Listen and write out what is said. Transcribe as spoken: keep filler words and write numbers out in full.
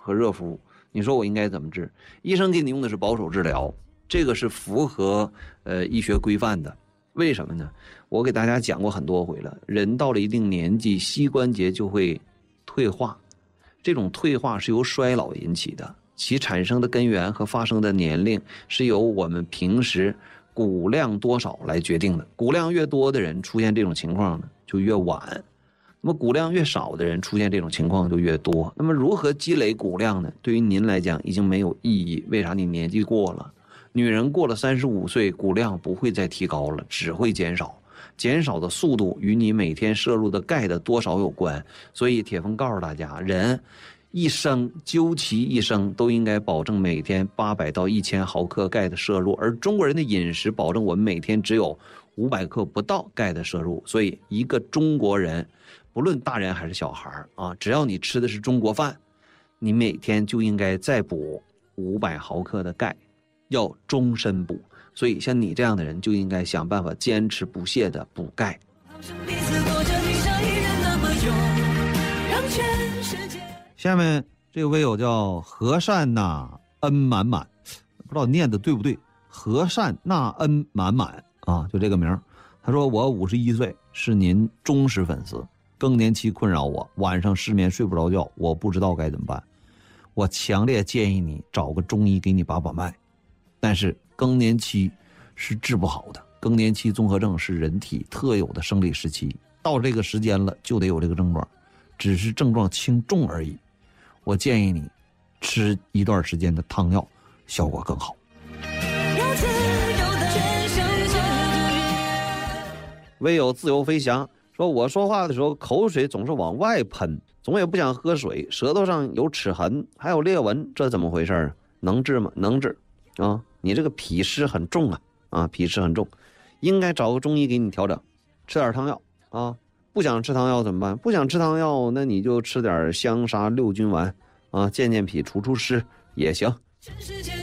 和热敷，你说我应该怎么治？医生给你用的是保守治疗，这个是符合呃医学规范的。为什么呢？我给大家讲过很多回了，人到了一定年纪，膝关节就会退化，这种退化是由衰老引起的，其产生的根源和发生的年龄是由我们平时骨量多少来决定的。骨量越多的人出现这种情况呢，就越晚；那么骨量越少的人出现这种情况就越多。那么如何积累骨量呢？对于您来讲已经没有意义。为啥？你年纪过了，女人过了三十五岁，骨量不会再提高了，只会减少。减少的速度与你每天摄入的钙的多少有关。所以铁峰告诉大家，人一生究其一生都应该保证每天八百到一千毫克钙的摄入，而中国人的饮食保证我们每天只有五百克不到钙的摄入。所以一个中国人，不论大人还是小孩啊，只要你吃的是中国饭，你每天就应该再补五百毫克的钙，要终身补。所以像你这样的人就应该想办法坚持不懈的补钙。下面这个微友叫和善那恩满满，不知道念的对不对，和善那恩满满啊，就这个名。他说我五十一岁，是您忠实粉丝，更年期困扰我，晚上失眠睡不着觉，我不知道该怎么办。我强烈建议你找个中医给你把把脉，但是更年期是治不好的，更年期综合症是人体特有的生理时期，到这个时间了就得有这个症状，只是症状轻重而已。我建议你吃一段时间的汤药，效果更好。唯有自由飞翔说，我说话的时候口水总是往外喷，总也不想喝水，舌头上有齿痕还有裂纹，这怎么回事？能治吗？能治啊！你这个脾湿很重啊啊，脾湿很重，应该找个中医给你调整，吃点汤药啊。不想吃汤药怎么办？不想吃汤药，那你就吃点香砂六君丸啊，健健脾除除湿也行。全世界